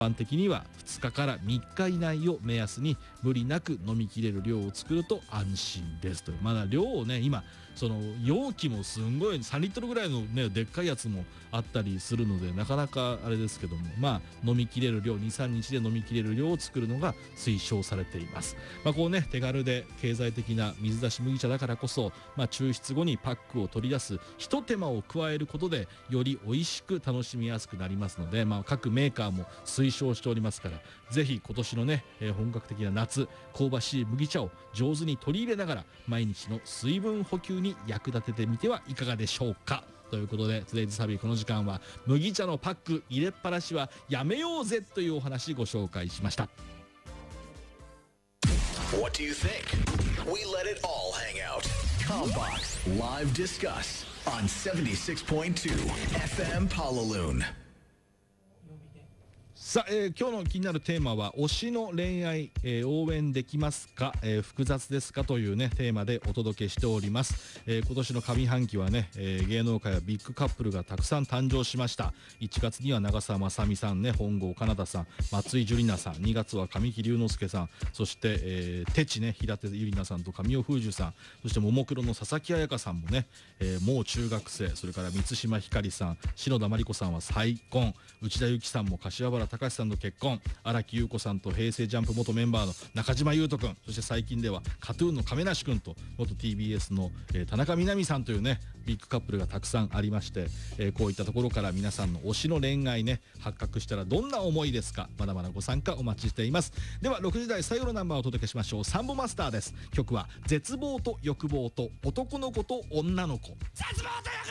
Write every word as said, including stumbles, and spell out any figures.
一般的にはふつかからみっか以内を目安に無理なく飲みきれる量を作ると安心ですという。まだ量をね、今その容器もすんごいさんリットルぐらいのねでっかいやつもあったりするので、なかなかあれですけども、まあ飲みきれる量、にさんにちで飲みきれる量を作るのが推奨されています。まあこうね、手軽で経済的な水出し麦茶だからこそ、まあ抽出後にパックを取り出すひと手間を加えることでより美味しく楽しみやすくなりますので、まあ各メーカーも推奨しておりますから、ぜひ今年のね、えー、本格的な夏、香ばしい麦茶を上手に取り入れながら毎日の水分補給に役立ててみてはいかがでしょうか。ということで、トゥデイズサビこの時間は麦茶のパック入れっぱなしはやめようぜというお話ご紹介しました。 What do you think? We let it all hang out. Combox Live Discuss on seventy-six point two エフエム Pawaloon。 さあ、えー、今日の気になるテーマは推しの恋愛、えー、応援できますか、えー、複雑ですかというねテーマでお届けしております。えー、今年の上半期はね、えー、芸能界はビッグカップルがたくさん誕生しました。いちがつには長澤まさみさんね、本郷奏多さん、松井樹里奈さん、にがつは神木隆之介さん、そして、えー、テチね、平手友梨奈さんと神尾楓珠さん、そしてももクロの佐々木彩香さんもね、えー、もう中学生、それから満島ひかりさん、篠田麻里子さんは再婚、内田有紀さんも柏原隆さんと結婚、荒木優子さんと平成ジャンプ元メンバーの中島裕翔くん、そして最近ではカトゥーンの亀梨くんと元 ティービーエス の、えー、田中みな実さんというねビッグカップルがたくさんありまして、えー、こういったところから皆さんの推しの恋愛ね発覚したらどんな思いですか。まだまだご参加お待ちしています。ではろくじ台最後のナンバーをお届けしましょう。サンボマスターです。曲は絶望と欲望と男の子と女の子。絶望と欲